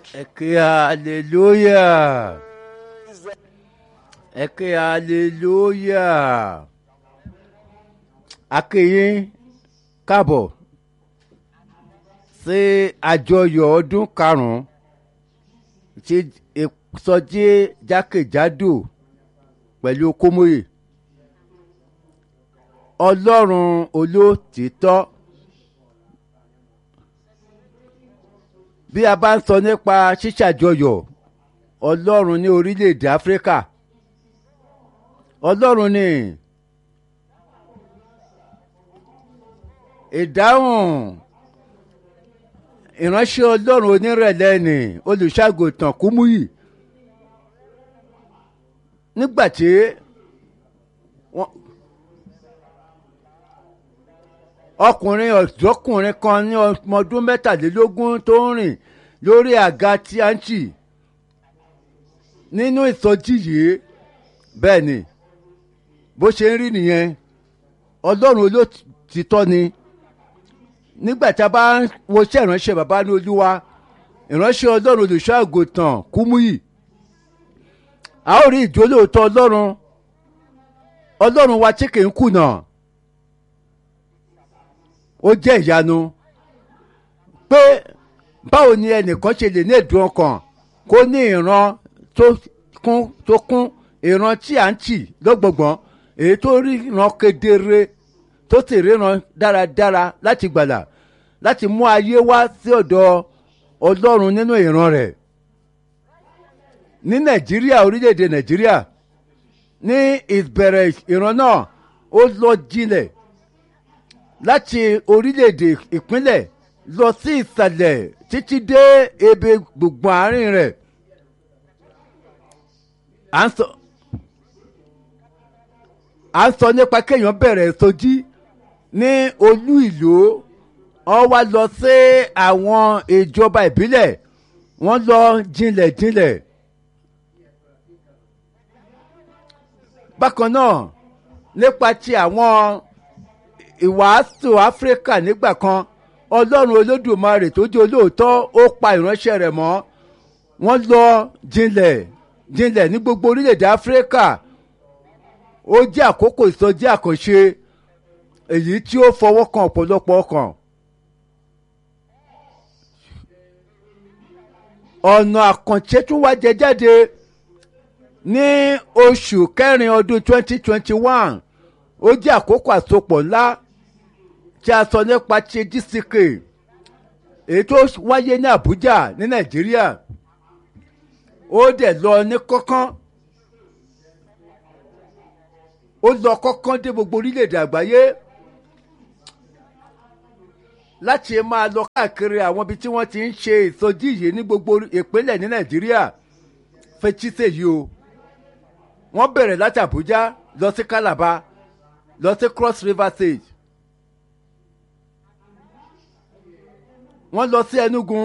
Eke hallelujah. Eke hallelujah. Akéyín káàbọ̀ sí àjọyọ̀ ọdún karùn-ún tí ìsọjí jákèjádò pẹ̀lú Kómóyè. Ọlọ́run olótìítọ́. Bí a bá ń sọ nípa ṣíṣàjọyọ̀ Ọlọ́run ní orílẹ̀-èdè Áfíríkà, Ọlọ́run ni ìdáhùn ìránṣẹ́ Ọlọ́run onírẹ̀lẹ̀ ni olùṣàgùtàn Kúmúyì. Nígbà tí ọ̀dọ́kùnrin kan ní ọmọ ọdún mẹ́tàlélógún tó ń rìn lórí àga tíáǹtì nínú ìsọjí yìí, bẹ́ẹ̀ ni bó ṣe ń rí nìyẹn. Ọlọ́run olótìítọ́ ni. Nígbà tí a bá ń wo iṣẹ́ ìránṣẹ́ bàbá ní Olúwa, ìránṣẹ́ Ọlọ́run olùṣọ́ àgùntàn Kúmúyì, a ó rí ìjólóòtọ́ Ọlọ́run wa tí kì í kùnà. Ó jẹ́ ìyanu pé báwo ni ẹnìkan ṣe lè ní ẹ̀dùn ọkàn kó ní ìran tó kún ìran tí à ń tì lọ́gbọ̀gbọ́n, èyí tó ríran kedere tó sì ríran dáradára láti gbàlà, láti mú ayé wá sí ọ̀dọ̀ Ọlọ́run nínú ìran rẹ̀. Ní Nàìjíríà, orílẹ̀-èdè Nàìjíríà, ní ìbẹ̀rẹ̀ ìran náà ó lọ jinlẹ̀ láti orílẹ̀-èdè ìpínlẹ̀ lọ sí ìsàlẹ̀ títí dé ebè gbùngbùn àárín rẹ̀. À ń sọ nípa kéèyàn bẹ̀rẹ̀ ìsọjí ní olú ìlú, ó wá lọ sí àwọn ìjọba ìbílẹ̀, wọ́n lọ jinlẹ̀. Bákan náà, nípa ti àwọn ìwàásù Áfíríkà nígbà kan, Ọlọ́run Olódùmarè tó jẹ́ olóòótọ́ ó pa ìránṣẹ́ rẹ̀ mọ́. Wọ́n lọ jinlẹ̀ ní gbogbo orílẹ̀-èdè Áfíríkà. Ó jẹ́ àkókò ìsọjí àkànṣe èyí tí ó fọwọ́ kan ọ̀pọ̀lọpọ̀ ọkàn. Ọ̀nà àkànṣe tún wá jẹ jáde ní oṣù kẹrin ọdún 2021. Ó jẹ́ àkókò àsopọ̀ ńlá tí a sọ nípa ti DCK èyí tó wáyé ní Àbújá ní Nàìjíríà. Ó dẹ̀ lọ ní kọ́kán. Ó lọ kọ́kán dé gbogbo orílẹ̀-èdè àgbáyé láti máa lọ káàkiri àwọn ibi tí wọ́n ti ń ṣe ìsọjí yìí ní gbogbo ìpínlẹ̀ ní Nàìjíríà. Fetí sèyí o. Wọ́n bẹ̀rẹ̀ láti Àbújá lọ sí Calabar, lọ sí Cross River State, wọ́n lọ sí Enugu,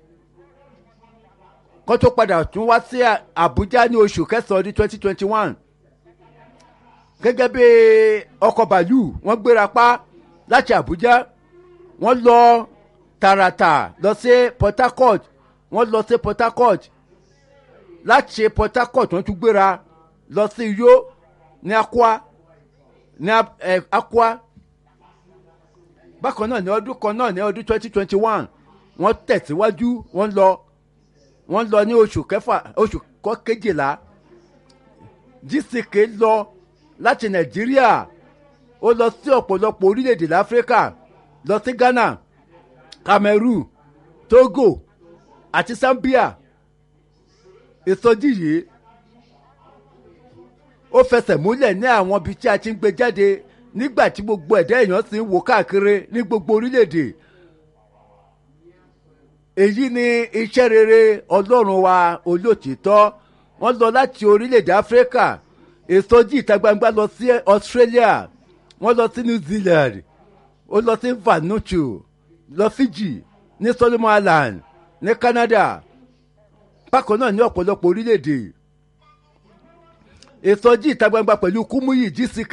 kó tó padà tún wá sí Àbújá ní oṣù kẹsàn-án ọdún 2021. Gẹ́gẹ́ bí ọkọ̀ bàálù, wọ́n gbéra pa láti Àbújá, wọ́n lọ tààràtà lọ sí Port Harcourt, wọ́n lọ sí Port Harcourt, láti Port Harcourt wọ́n tún gbéra lọ sí Uyo ní Akwa. Bákan náà ní ọdún kan náà ní ọdún 2021 wọ́n tẹ̀síwájú, wọ́n lọ ní oṣù kejìlá. DCK lọ láti Nàìjíríà, ó lọ sí ọ̀pọ̀lọpọ̀ orílẹ̀-èdè láfíríkà, lọ sí Ghana, Cameroon, Togo àti Zambia. Ìsọjí yìí ó fẹsẹ̀ múlẹ̀ ní àwọn ibi tí a ti ń gbé jáde nígbà tí gbogbo ẹ̀dá èèyàn sì ń wò káàkiri ní gbogbo orílẹ̀-èdè. Èyí ni iṣẹ́ rere Ọlọ́run wa olótìítọ́. Wọ́n lọ láti orílẹ̀-èdè Áfíríkà, ìsọjí ìta gbangba lọ sí Australia, wọ́n lọ sí New Zealand, ó lọ sí Vanuatu, lọ Fiji, ní Solomon Island, ní Canada, bákan náà ní ọ̀pọ̀lọpọ̀ orílẹ̀-èdè. Ìsọjí ìta gbangba pẹ̀lú Kúmúyì DCK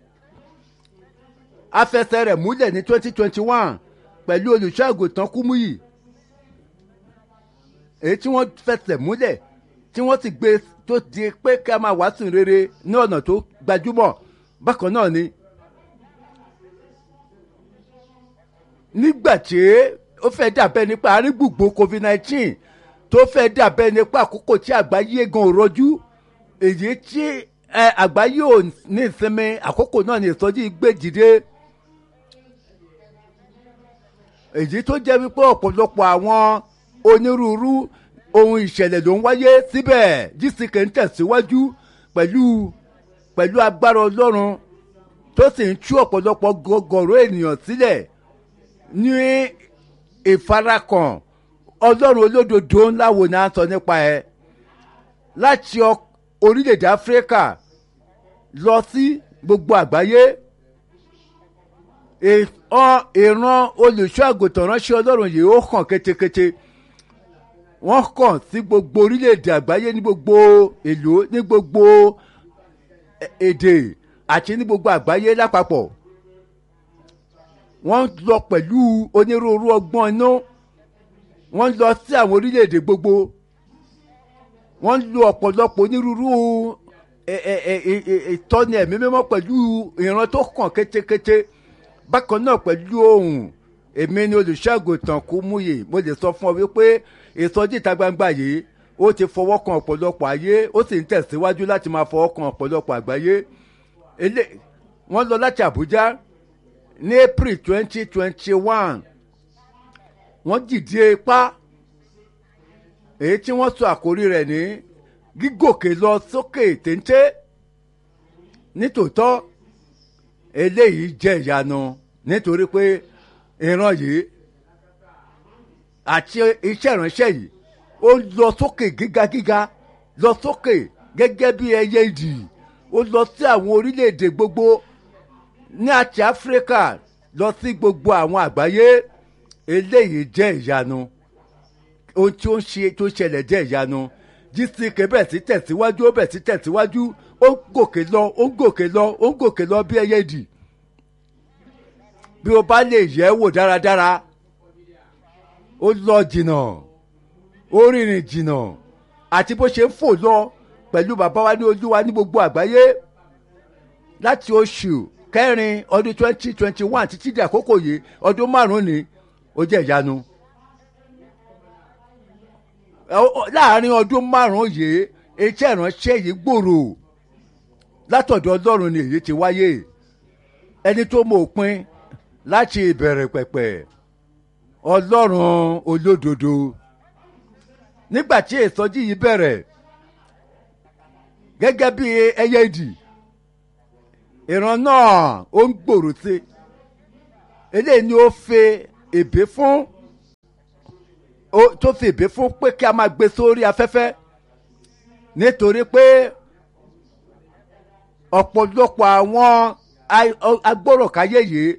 afẹsẹ̀ rẹ̀ múlẹ̀ ní 2021 pẹ̀lú olùṣọ́ àgùntàn Kúmúyì. èyí tí wọ́n fẹsẹ̀ múlẹ̀ tí wọ́n sì gbé tó di pé ká máa wàásù rere ní ọ̀nà tó gbajúmọ̀. Bákan náà ni nígbà tí ó fẹ́ dàbẹ́ nípa arígbùgbò COVID-19 tó fẹ́ dàbẹ́ nípa àkókò tí àgbáyé gan ò rọjú, èyí tí àgbáyé ò ní ìsinmi, àkókò náà ni ìsọjí gbé dìde. èyí tó jẹ́ wípé ọ̀pọ̀lọpọ̀ àwọn onírúurú ohun ìṣẹ̀lẹ̀ ló ń wáyé síbẹ̀. GCK ń tẹ̀síwájú pẹ̀lú agbára Ọlọ́run tó sì ń tú ọ̀pọ̀lọpọ̀ gọ̀gọ̀rọ̀ ènìyàn sílẹ̀ ní ìfarakàn Ọlọ́run olódodo ńlá wo ni a ń sọ nípa ẹ̀, láti orílẹ̀-èdè Áfíríkà lọ sí gbogbo àgbáyé. ìran olùṣọ́ àgùntàn ránṣẹ́ Ọlọ́run yìí ó hàn kétékété. Wọ́n kàn sí gbogbo orílẹ̀-èdè àgbáyé, ní gbogbo ìlú, ní gbogbo èdè àti ní gbogbo àgbáyé lápapọ̀. Wọ́n lọ pẹ̀lú onírúurú ọgbọ́n inú. Wọ́n lọ sí àwọn orílẹ̀-èdè gbogbo. Wọ́n lo ọ̀pọ̀lọpọ̀ onírúurú ìtọ́ni ẹ̀mí mímọ́ pẹ̀lú ìran tó kàn kétékété. Bákan náà pẹ̀lú ohùn, èmi ni olùṣọ́ àgùntàn Kúmúyì. Mo lè sọ fún ọ wípé ìsọjí ìta gbangba yìí ó ti fọwọ́ kan ọ̀pọ̀lọpọ̀ ayé, ó sì ń tẹ̀síwájú láti máa fọwọ́ kan ọ̀pọ̀lọpọ̀ àgbáyé. Wọ́n lọ láti Àbújá ní April 2021. Wọ́n dìde ipá, èyí tí wọ́n sọ àkórí rẹ̀ ní gígòkè lọ sókè téńté. Nítòótọ́ eléyìí jẹ́ ìyanu, nítorí pé ìran yìí àti iṣẹ́ ìránṣẹ́ yìí ó lọ sókè gígagíga, lọ sókè gẹ́gẹ́ bí ẹyẹ idì. Ó lọ sí àwọn orílẹ̀-èdè gbogbo ní àti Áfíríkà lọ sí gbogbo àwọn àgbáyé. Eléyìí jẹ́ ìyanu, ohun tí ó ń ṣe tó ṣẹlẹ̀ jẹ́ ìyanu. GCK bẹ̀ sí tẹ̀síwájú, ó bẹ̀ sí tẹ̀síwájú, ó ń gòkè lọ, ó ń gòkè lọ, ó ń gòkè lọ bí ẹyẹ idì. Bí o bá lè yẹ̀ wò dáradára, ó lọ jìnnà, ó rìnrìn jìnnà, àti bó ṣe ń fò lọ pẹ̀lú bàbá wa ní Olúwa ní gbogbo àgbáyé láti oṣù kẹrin ọdún 2021 títí di àkókò yìí, ọdún 5 ni. Ó jẹ́ ìyanu. Láàárín ọdún 5 yìí, iṣẹ́ ìránṣẹ́ yìí gbòòrò látọ̀dọ̀ Ọlọ́run ni èyí ti wáyé. Ẹni tó mọ òpin láti ìbẹ̀rẹ̀ pẹ̀pẹ̀, Ọlọ́run olódodo. Nígbà tí ìsọjí yìí bẹ̀rẹ̀ gẹ́gẹ́ bí ẹyẹ idì, ìran náà ó ń gbòòrò sí. Eléyìí ni ó fi èbé fún, tó fi èbé fún pé kí a máa gbé sórí afẹ́fẹ́, nítorí pé ọ̀pọ̀lọpọ̀ àwọn agbọ́rọ̀káyé yìí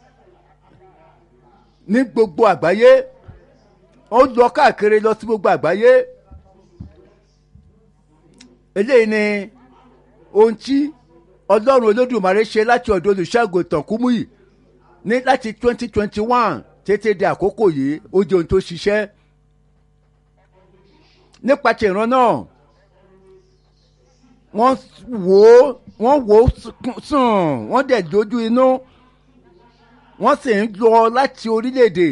ní gbogbo àgbáyé, ó lọ káàkiri lọ sí gbogbo àgbáyé. Eléyìí ni ohun tí Ọlọ́run Olódùmarè ṣe láti ọ̀dọ̀ olùṣọ́ àgùntàn Kúmúyì ní láti 2021 tètè di àkókò yìí. Ó jẹ́ ohun tó ṣiṣẹ́. Nípa ti ìran náà, wọ́n wò ó sùn, wọ́n dẹ̀ dojú inú, wọ́n sì ń lọ láti orílẹ̀-èdè.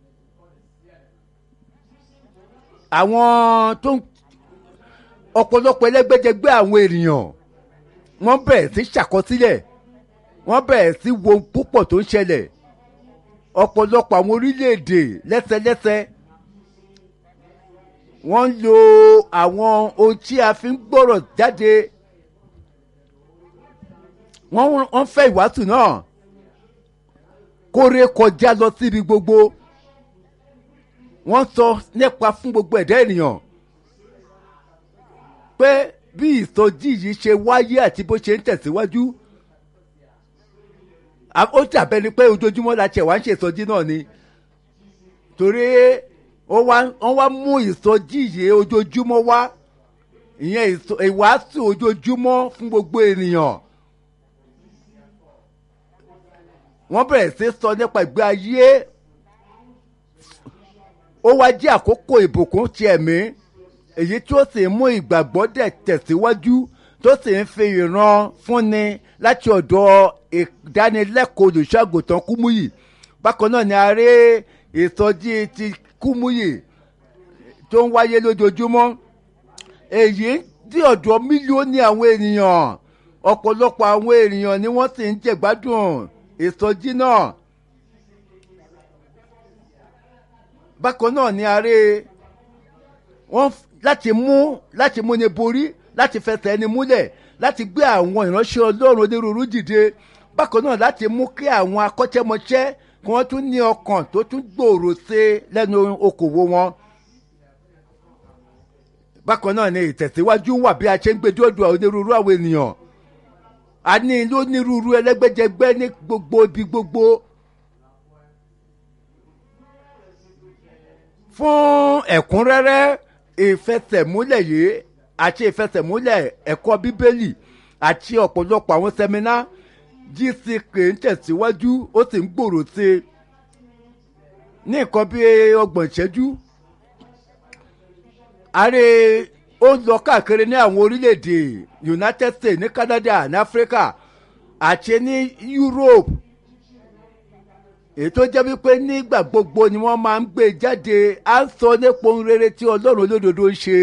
Àwọn tó ń ọ̀pọ̀lọpọ̀ ẹlẹ́gbẹ́jẹgbẹ́ àwọn ènìyàn, wọ́n bẹ̀rẹ̀ sí ṣàkọsílẹ̀, wọ́n bẹ̀rẹ̀ sí wo púpọ̀ tó ń ṣẹlẹ̀. Ọ̀pọ̀lọpọ̀ àwọn orílẹ̀-èdè lẹ́sẹlẹ́sẹ wọ́n ń lo àwọn ohun tí a fi ń gbọ́rọ̀ jáde. Wọ́n fẹ́ ìwàásù náà kó ré kọjá lọ síbi gbogbo. Wọ́n sọ nípa fún gbogbo ẹ̀dá ènìyàn pé bí ìsọjí yìí ṣe wáyé àti bó ṣe ń tẹ̀síwájú. Ó dàbẹ́ ni pé ojoojúmọ́ la tiẹ̀ wá ń ṣe ìsọjí náà ni, torí wọ́n wá mú ìsọjí yìí ojoojúmọ́ wá, ìyẹn ìwàásù ojoojúmọ́ fún gbogbo ènìyàn. Wọ́n bẹ̀rẹ̀ sí sọ nípa ìgbé ayé ó wá jẹ́ àkókò ìbùkún ti ẹ̀mí èyí tí ó sì ń mú ìgbàgbọ́ dẹ̀ tẹ̀síwájú tó sì ń fi ìran fúnni láti ọ̀dọ̀ ìdánilẹ́kọ̀ọ́ olùṣọ́àgùntàn Kúmúyì. Bákan náà ni a rí ìsọjí ti Kúmúyì tó ń wáyé lójoojúmọ́ èyí tí ọ̀dọ̀ mílíọ̀nù àwọn ènìyàn ọ̀pọ̀lọpọ̀ àwọn ènìyàn ni wọ́n sì ń jẹ̀gbádùn ìsọjí náà. Bákan náà ni a rí wọ́n láti mú ni borí láti fẹsẹ̀ ẹni múlẹ̀ láti gbé àwọn ìránṣẹ́ Ọlọ́run onírúurú dìde. Bákan náà láti mú kí àwọn akọ́ṣẹ́mọṣẹ́ kí wọ́n tún ní ọkàn tó tún gbòòrò sí lẹ́nu okòwò wọn. Bákan náà ni ìtẹ̀síwájú wà bí a ṣe ń gbé dọ́dọ̀ onírúurú àwọn ènìyàn. A ní lónírúurú ẹlẹ́gbẹ́jẹgbẹ́ ní gbogbo ibi gbogbo. Fún ẹ̀kúnrẹ́rẹ́ ìfẹsẹ̀múlẹ̀ yìí àti ìfẹsẹ̀múlẹ̀ ẹ̀kọ́ Bíbélì àti ọ̀pọ̀lọpọ̀ àwọn sẹ́mínà GCK ń tẹ̀síwájú ó sì ń gbòòrò sí i. Ní nǹkan bí 30 ìṣẹ́jú ààrẹ ó ń lọ káàkiri ní àwọn orílẹ̀-èdè United States, ní Canada, ní Africa àti ní Europe. Èyí tó jẹ́ wípé nígbà gbogbo ni wọ́n máa ń gbé jáde à ń sọ nípa ohun rere tí Ọlọ́run olódodo ń ṣe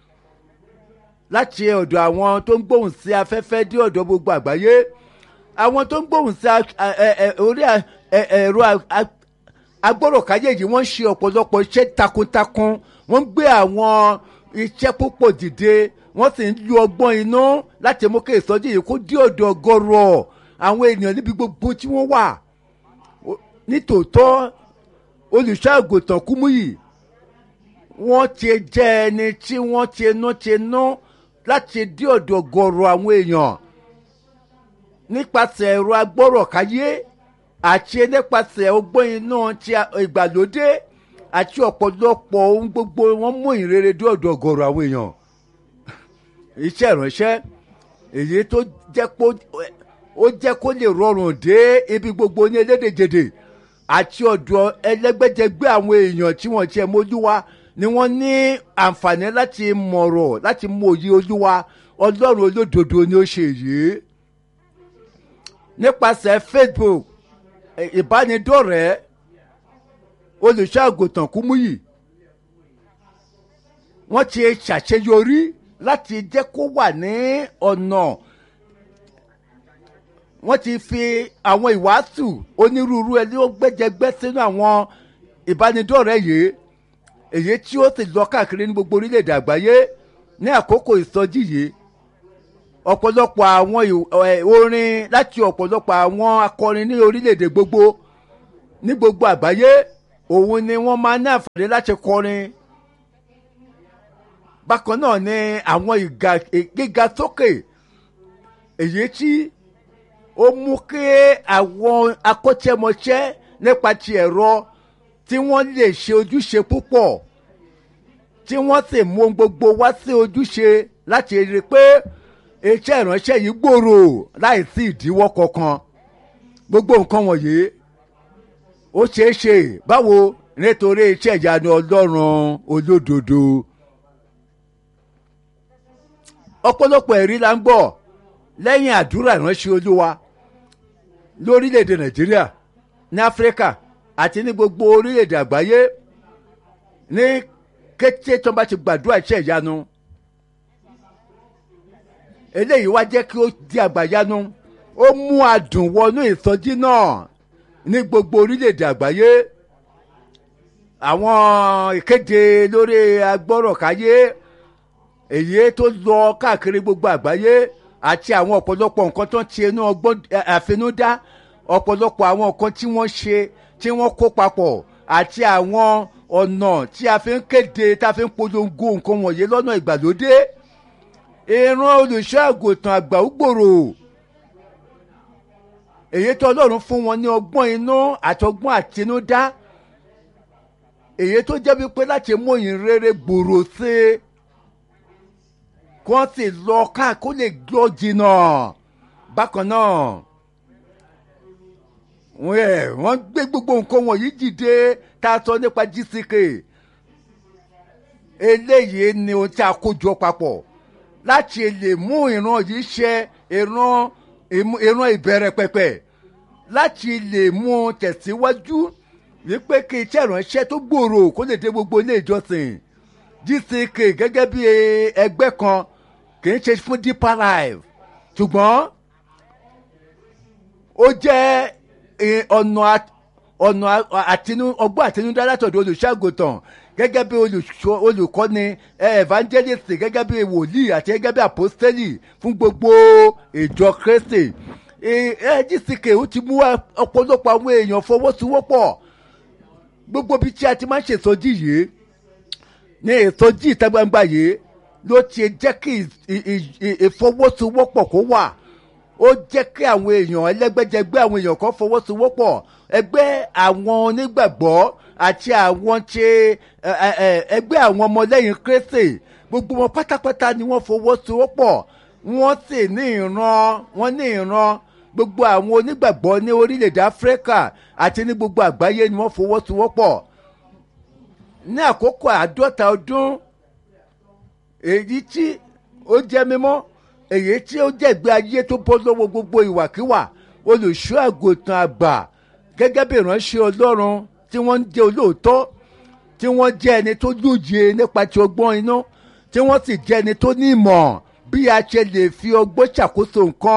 láti ọ̀dọ̀ àwọn tó ń gbóhùn sí afẹ́fẹ́ dé ọ̀dọ̀ gbogbo àgbáyé. Àwọn tó ń gbóhùn sí orí ẹ̀rọ agbọ́rọ̀káyé yìí wọ́n ń ṣe ọ̀pọ̀lọpọ̀ iṣẹ́ takuntakun. Wọ́n ń gbé àwọn iṣẹ́ púpọ̀ dìde wọ́n sì ń lo ọgbọ́n inú láti mú kí ìsọjí yìí kó dé ọ̀dọ̀ ọgọ́rọ̀ àwọn ènìyàn níbi gbogbo tí wọ́n wà. Nítòótọ́ olùṣọ́-àgùntàn Kúmúyì wọ́n ti jẹ́ ẹni tí wọ́n ti nú láti dé ọ̀dọ̀ ọgọ́rọ̀ àwọn èèyàn nípasẹ̀ ẹ̀rọ agbọ́rọ̀káyé àti nípasẹ̀ ọgbọ́n inú ti ìgbàlódé àti ọ̀pọ̀lọpọ̀ ohun gbogbo wọn mú ìrere dé ọ̀dọ̀ ọgọ́rọ̀ àwọn èèyàn. Iṣẹ́ ìránṣẹ́ èyí tó jẹ́ kó lè rọrùn dé ibi gbogbo ní elédèjèdè àti ọ̀dọ̀ ẹlẹ́gbẹ́jẹgbẹ́ àwọn èèyàn tí wọ́n tiẹ̀ mọ Olúwa ni wọ́n ní àǹfààní láti mọ̀rọ̀ láti mọ òye Olúwa. Ọlọ́run olódodo ni ó ṣe yìí. Nípasẹ̀ Facebook ìbánidọ́rẹ̀ẹ́ olùṣọ́-àgùntàn Kúmúyì wọ́n ti ṣàṣeyọrí láti jẹ́ kó wà ní ọ̀nà. Wọ́n ti fi àwọn ìwàásù onírúurú ẹni ó gbẹ́jẹgbẹ́ sínú àwọn ìbánidọ́rẹ̀ẹ́ yìí èyí tí ó sì lọ káàkiri ní gbogbo orílẹ̀-èdè àgbáyé. Ní àkókò ìsọjí yìí ọ̀pọ̀lọpọ̀ àwọn orin láti ọ̀pọ̀lọpọ̀ àwọn akọrin ní orílẹ̀-èdè gbogbo ní gbogbo àgbáyé òun ni wọ́n máa ní àǹfààní láti kọrin. Bákan náà ni àwọn ìgbéga sókè èyí tí ó mú kí àwọn akọ́ṣẹ́mọṣẹ́ nípa ti ẹ̀rọ tí wọ́n lè ṣe ojúṣe púpọ̀ tí wọ́n sì mú ohun gbogbo wá sí ojúṣe láti rí i pé iṣẹ́ ìránṣẹ́ yìí gbòòrò láìsí ìdíwọ́ kankan. Gbogbo nǹkan wọ̀nyí ó ṣeé ṣe báwo nítorí iṣẹ́ ìyanu Ọlọ́run olódodo. Ọ̀pọ̀lọpọ̀ ẹ̀rí la ń gbọ́ lẹ́yìn àdúrà ìránṣẹ́ Olúwa lórílẹ̀‐èdè Nàìjíríà, ní Áfíríkà àti ní gbogbo orílẹ̀‐èdè àgbáyé. Ní kété tó bá ti gbàdúrà iṣẹ́ ìyanu eléyìí wá jẹ́ kí ó di àgbàyanu. Ó mú adùn wọnú ìsọjí náà ní gbogbo orílẹ̀‐èdè àgbáyé. Àwọn ìkéde lórí agbọ́rọ̀káyé èyí tó lọ káàkiri gbogbo àgbáyé àti àwọn ọ̀pọ̀lọpọ̀ nǹkan tó ń ti inú ọgbọ́n àfinúdá, ọ̀pọ̀lọpọ̀ àwọn nǹkan tí wọ́n ṣe tí wọ́n kó papọ̀ àti àwọn ọ̀nà tí a fi ń kéde tá a fi ń polongo nǹkan wọ̀nyí lọ́nà ìgbàlódé. Ìran olùṣọ́-àgùntàn àgbà ògbòrò èyí tó Ọlọ́run fún wọn ní ọgbọ́n inú àtọgbọ́n àtinúdá èyí tó jẹ́ wípé láti mú ìrere gbòòrò sí i kí wọ́n sì lọ kó lè gbọ́ jìnnà. Bákan náà wọ́n gbé gbogbo nǹkan wọ̀nyí dìde tá a sọ nípa GCK eléyìí ni ohun tí a kó jọ papọ̀ láti lè mú ìran yìí ṣe ìran ìbẹ̀rẹ̀ pẹ̀pẹ̀ láti lè mú un tẹ̀síwájú wípé kí iṣẹ́ ìránṣẹ́ tó gbòòrò kó lè dé gbogbo ilé ìjọsìn. GCK gẹ́gẹ́ bí ẹgbẹ́ kan kì í ṣe fún Deeper Life ṣùgbọ́n ó jẹ́ ọ̀nà ọgbọ́n àtinúdá látọ̀dọ̀ olùṣàgùtàn gẹ́gẹ́ bí olùkọ́ni evangelist gẹ́gẹ́ bí wòlíì àti gẹ́gẹ́ bí apostoli fún gbogbo ìjọ Kristi. GCK ó ti mú ọ̀pọ̀lọpọ̀ àwọn èèyàn fọwọ́sowọ́pọ̀ gbogbo bí tí a ti máa ń ṣètọ́jú yìí ní ìtọ́jú ìta gbangba yìí ló ti jẹ́ kí ìfọwọ́sowọ́pọ̀ kó wà. Ó jẹ́ kí àwọn èèyàn ẹlẹ́gbẹ́jẹgbẹ́ àwọn èèyàn kan fọwọ́sowọ́pọ̀ ẹgbẹ́ àwọn onígbàgbọ́ àti àwọn ẹgbẹ́ àwọn ọmọlẹ́yìn Kristi gbogbo wọn pátápátá ni wọ́n fọwọ́sowọ́pọ̀ wọ́n sì ní ìran gbogbo àwọn onígbàgbọ́ ní orílẹ̀-èdè Áfíríkà àti ní gbogbo àgbáyé ni wọ́n fọwọ́sowọ́pọ̀ ní àkókò 50 ọdún èyí tí ó jẹ́ mímọ́ èyí tí ó jẹ́ ìgbé ayé tó bọ́ lọ́wọ́ gbogbo ìwàkiwà olùṣọ́ àgùntàn àgbà gẹ́gẹ́ bí ìránṣẹ́ Ọlọ́run tí wọ́n ń jẹ́ olóòótọ́ tí wọ́n jẹ́ ẹni tó lóye nípa ti ọgbọ́n inú tí wọ́n sì jẹ́ ẹni tó ní ìmọ̀ bí a ṣe lè fi ọgbọ́n ṣàkóso nǹkan.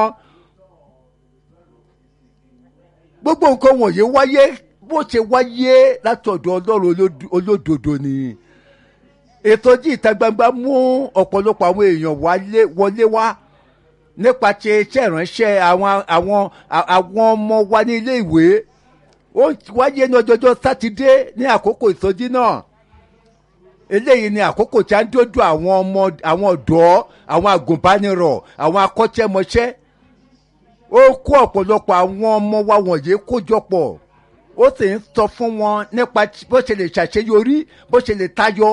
Gbogbo nǹkan wọ̀nyí wáyé bó ṣe wáyé látọ̀dọ̀ Ọlọ́run olódodo ni. Ètò yìí ìta gbangba mú ọ̀pọ̀lọpọ̀ àwọn èèyàn wọlé wá nípa ti iṣẹ́ ìránṣẹ́ àwọn ọmọ wa ní ilé ìwé. Ó wáyé ní ọjọ́jọ́ Sátidé ní àkókò ìsọjí náà. Eléyìí ni àkókò tí a ń dódò àwọn ọ̀dọ́ àwọn àgùnbánirọ̀ àwọn akọ́ṣẹ́mọṣẹ́. Ó kó ọ̀pọ̀lọpọ̀ àwọn ọmọ wa wọ̀nyí kójọpọ̀ ó sì ń sọ fún wọn nípa bó ṣe lè ṣàṣeyọrí bó ṣe lè tayọ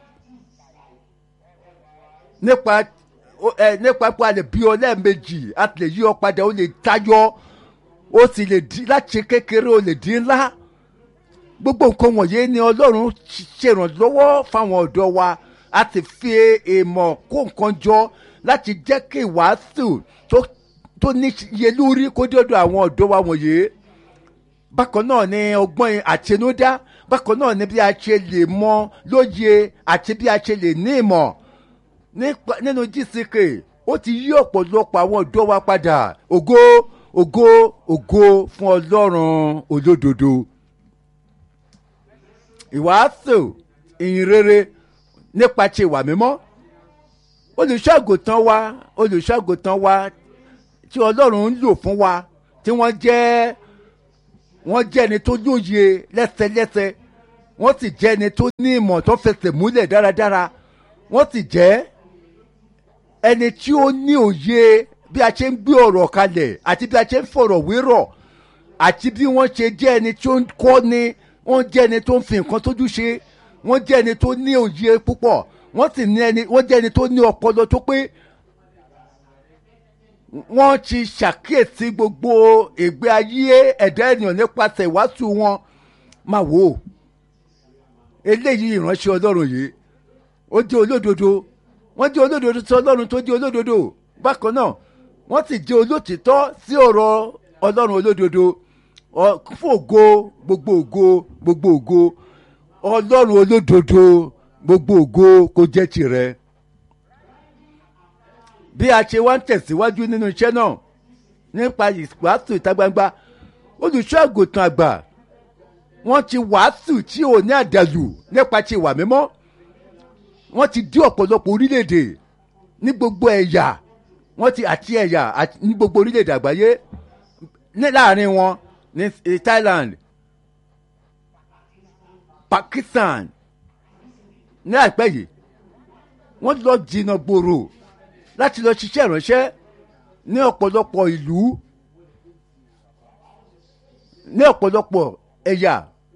nípa pé a lè bí ọ lẹ́ẹ̀mejì a lè yí ọ padà ó lè tayọ ó sì lè di láti kékeré ó lè di ńlá. Gbogbo nǹkan wọ̀nyí ni Ọlọ́run ṣèrànlọ́wọ́ fáwọn ọ̀dọ́ wa a sì fi ìmọ̀ kó nǹkan jọ láti jẹ́ kí ìwàásù tó ní iye lórí kó dọ́dọ̀ àwọn ọ̀dọ́ wa wọ̀nyí. Bákan náà ni ọgbọ́n àtinúdá bákan náà ni bí a ṣe lè mọ lóye àti bí a ṣe lè ní ìmọ̀ nínú GCK ó ti yí ọ̀pọ̀lọpọ̀ àwọn ọ̀dọ́ wa padà. Ògo ògo ògo fún Ọlọ́run olódodo. Ìwàásù ìyìnrere nípa ti ìwà mímọ́ olùṣọ́-àgùntàn wa tí Ọlọ́run ń lò fún wa tí wọ́n jẹ́ ẹni tó lóye lẹ́sẹlẹ́sẹ wọ́n sì jẹ́ ẹni tó ní ìmọ̀ tó fẹsẹ̀ múlẹ̀ dáradára wọ́n sì jẹ́ ẹni tí ó ní òye bí a ṣe ń gbé ọ̀rọ̀ kalẹ̀ àti bí a ṣe ń fọ̀rọ̀ wérọ̀ àti bí wọ́n ṣe jẹ́ ẹni tó ń kọ́ ni wọ́n jẹ́ ẹni tó ń fi nǹkan tójú ṣe wọ́n jẹ́ ẹni tó ní òye púpọ̀ wọ́n jẹ́ ẹni tó ní ọpọlọ tó pé wọ́n ti ṣàkíyèsí gbogbo ìgbé ayé ẹ̀dá ènìyàn nípasẹ̀ ìwàásù wọn. Máa wò ó eléyìí ìránṣẹ́ Ọlọ́run yìí ó jẹ́ olódodo wọ́n jẹ́ olódodo sí Ọlọ́run tó jẹ́ olódodo bákan náà wọ́n sì jẹ́ olótìtọ́ sí ọ̀rọ̀ Ọlọ́run olódodo fún ògo gbogbo ògo Ọlọ́run olódodo gbogbo ògo kó jẹ́ tìrẹ. Bí a ṣe wá ń tẹ̀síwájú nínú iṣẹ́ náà nípa ìwàásù ìta gbangba olùṣọ́ àgùntàn àgbà wọ́n ti wàásù tí ò ní àdàlù nípa ti ìwà mímọ́ wọ́n ti dí ọ̀pọ̀lọpọ̀ orílẹ̀-èdè ní gbogbo ẹ̀yà ní gbogbo orílẹ̀-èdè àgbáyé láàrin wọn ní Thailand Pakistan ní àìpẹ́ yìí wọ́n lọ jìnnà gbòòrò láti lọ ṣiṣẹ́ ìránṣẹ́ ní ọ̀pọ̀lọpọ̀ ìlú ní ọ̀pọ̀lọpọ̀ ẹ̀yà.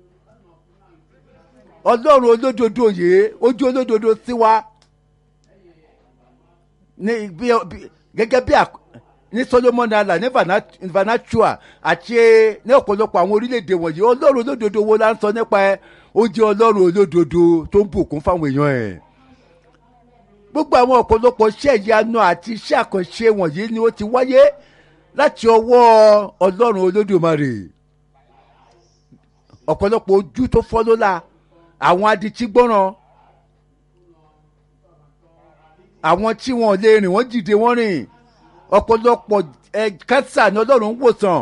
Ọlọ́run olódodo yìí ó jẹ́ olódodo sí wa gẹ́gẹ́ bí ní Solomon Island ní Vanuatu àti ní ọ̀pọ̀lọpọ̀ àwọn orílẹ̀-èdè wọ̀nyí Ọlọ́run olódodo wo la ń sọ nípa ẹ̀ ó jẹ́ Ọlọ́run olódodo tó ń bùkún fáwọn èèyàn ẹ̀ gbogbo àwọn ọ̀pọ̀lọpọ̀ iṣẹ́ ìyanu àti iṣẹ́ àkànṣe wọ̀nyí ni ó ti wáyé láti ọwọ́ ọlọ́run olódùmarè. ọ̀pọ̀lọpọ̀ ojú tó fọ́ ló la, àwọn adití gbọ́ràn, àwọn tí wọn ò lè rìn wọ́n dìde wọ́n rìn, ọ̀pọ̀lọpọ̀ kánsà ní ọlọ́run ń wòsàn.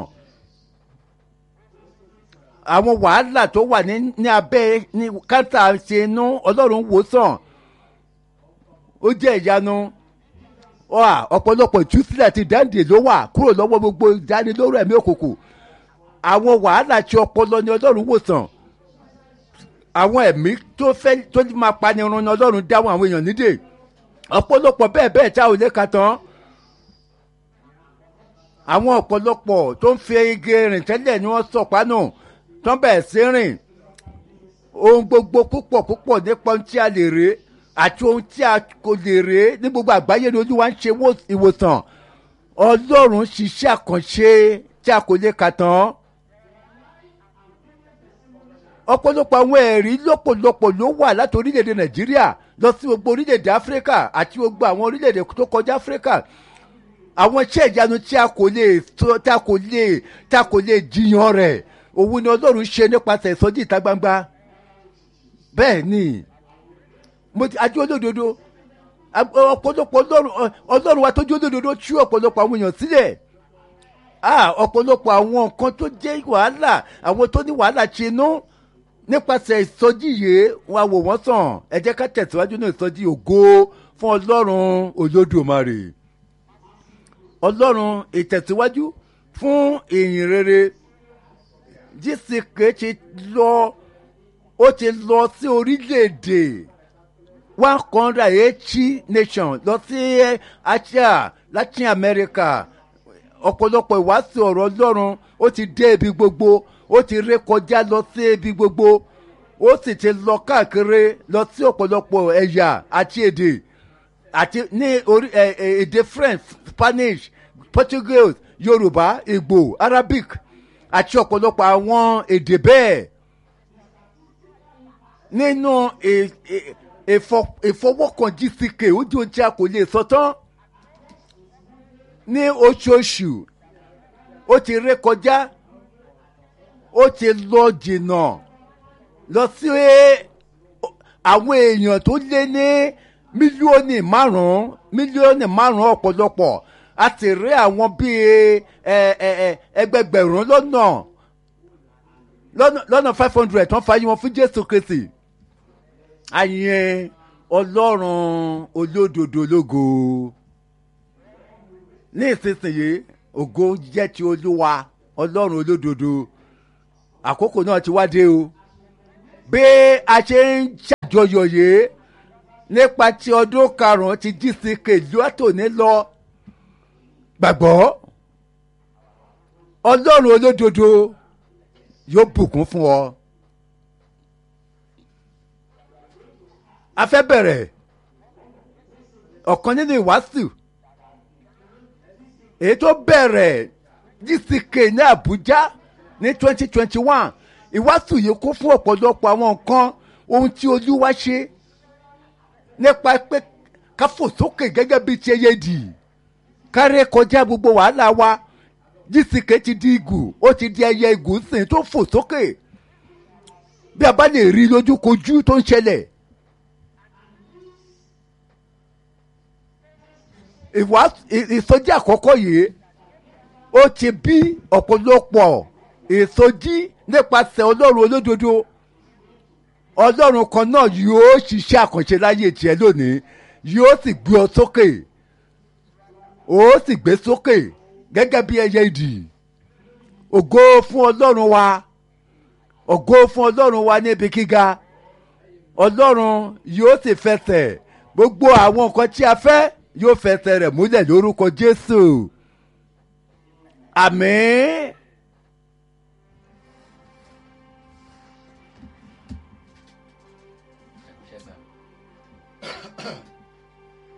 àwọn wàhálà tó wà ní abẹ́ ní kánsà ṣe inú ọlọ́run ń wòsàn. ó jẹ́ ìyanu. ọ̀pọ̀lọpọ̀ ìtúsílẹ̀ àti ìdáǹdè ló wà kúrò lọ́wọ́ gbogbo ìdánilóró ẹ̀mí òkùnkùn. àwọn wàhálà tí ọpọlọ ni ọlọ́run wòsàn. àwọn ẹ̀mí tó máa panirun ni ọlọ́run dáwọn àwọn èèyàn nídè. ọ̀pọ̀lọpọ̀ bẹ́ẹ̀ tá ò lè kà tán. àwọn ọ̀pọ̀lọpọ̀ tó ń fi igi rìn tẹ́lẹ̀ ni wọ́n sọ̀pánù tán bẹ̀ẹ̀ sí rìn. ohun gbogbo púpọ̀ nípa ohun tí a lè rè àti ohun tí a kò lè rè ní gbogbo àgbáyé ni Olúwa ń ṣe ìwòsàn. ọlọ́run ṣiṣẹ́ àkànṣe tí a kò lè kà tán. ọ̀pọ̀lọpọ̀ àwọn ẹ̀rí lọ́pọ̀lọpọ̀ ló wà láti orílẹ̀-èdè Nàìjíríà lọ sí gbogbo orílẹ̀-èdè Áfíríkà àti gbogbo àwọn orílẹ̀-èdè tó kọjá Áfíríkà. àwọn iṣẹ́ ìyanu tí a kò lè jiyàn rẹ̀ òun ni ọlọ́run ṣe nípasẹ̀ ìsọjí ìta gbangba. bẹ́ẹ̀ ni ajé olódodo ọ̀pọ̀lọpọ̀ ọlọ́run wa tó jẹ́ olódodo tú ọ̀pọ̀lọpọ̀ àwọn èèyàn sílẹ̀. ọ̀pọ̀lọpọ̀ àwọn nǹkan tó jẹ́ wàhálà, àwọn tó ní wàhálà ṣe inú nípasẹ̀ ìsọjí yìí wọ́n wò wọ́n sàn. ẹ jẹ́ ká tẹ̀síwájú ní ìsọjí ògo fún ọlọ́run olódùmarè. ọlọ́run ìtẹ̀síwájú fún ìyìn rere. GCK ó ti lọ sí orílẹ̀-èdè 180 nation, lọ sí Asia, Latin America. ọ̀pọ̀lọpọ̀ ìwàásù ọ̀rọ̀ ọlọ́run ó ti dé ibi gbogbo, ó ti ré kọjá lọ sí ibi gbogbo, ó sì ti lọ káàkiri lọ sí ọ̀pọ̀lọpọ̀ ẹ̀yà àti èdè àti ní èdè French, Spanish, Portuguese, Yorùbá, Igbo, Arabic àti ọ̀pọ̀lọpọ̀ àwọn èdè bẹ́ẹ̀. nínú ìfọwọ́kàn GCK ó di ohun tí a kò lè sọ tán. ní oṣooṣù ó ti ré kọjá, ó ti lọ jìnnà lọ sí àwọn èèyàn tó lé ní mílíọ̀nù márùn-ún ọ̀pọ̀lọpọ̀. a ti rí àwọn bíi ẹgbẹgbẹ̀rún lọ́nà 500 tán fàyè wọn fún Jésù Kristi. àyìn ọlọ́run olódodo lógo. ní ìsinsìnyí ògo jẹ́ ti Olúwa ọlọ́run olódodo. àkókò náà ti wá dé o. bí a ṣe ń ṣàjọyọ̀ yìí nípa ti ọdún karùn-ún ti GCK lọ́tòní lọ, gbàgbọ́ ọlọ́run olódodo yóò bùkún fún ọ. a fẹ́ bẹ̀rẹ̀ ọ̀kan nínú ìwàásù èyí tó bẹ̀rẹ̀ GCK ní Àbújá ní 2021. ìwàásù yìí kún fún ọ̀pọ̀lọpọ̀ àwọn nǹkan ohun tí Olúwa ṣe nípa pé ká fò sókè gẹ́gẹ́ bí ti ẹyẹ idì, ká ré kọjá gbogbo wàhálà wa. GCK ti di igù, ó ti di ẹyẹ igù sìn tó fò sókè. bí a bá lè rí lójúkojú tó ń ṣẹlẹ̀. ìsọjí àkọ́kọ́ yìí ó ti bí ọ̀pọ̀lọpọ̀ ìsọjí nípasẹ̀ ọlọ́run olódodo. ọlọ́run kan náà yóò ṣiṣẹ́ àkànṣe láyé tiẹ̀ lónìí, yóò sì gbé ọ sókè, ó sì gbé sókè gẹ́gẹ́ bí ẹyẹ idì. ògo fún ọlọ́run wa, ògo fún ọlọ́run wa níbi gíga. ọlọ́run yóò sì fẹsẹ̀ gbogbo àwọn nǹkan tí a fẹ́, yóò fẹsẹ̀ rẹ̀ múlẹ̀ lórúkọ Jésù. àmín.